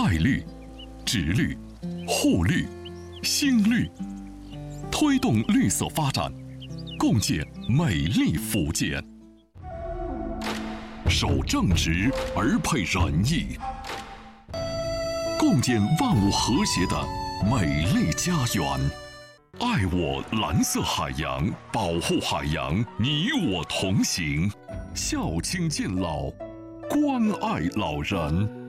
爱绿、植绿、护绿、新绿，推动绿色发展，共建美丽福建。守正直而配仁义，共建万物和谐的美丽家园。爱我蓝色海洋，保护海洋，你我同行。孝亲敬老，关爱老人。